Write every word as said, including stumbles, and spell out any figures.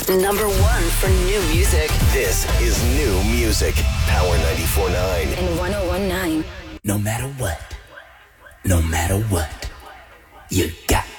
Number one for new music. This is new music. Power ninety-four point nine. And one oh one point nine. No matter what, no matter what, you got